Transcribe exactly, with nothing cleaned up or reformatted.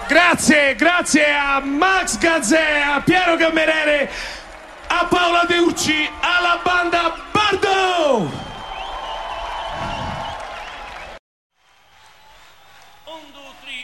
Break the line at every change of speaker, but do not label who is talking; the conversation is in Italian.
Grazie, grazie a Max Gazzè, a Piero Cammerere, a Paola De Urci, alla banda Bardo!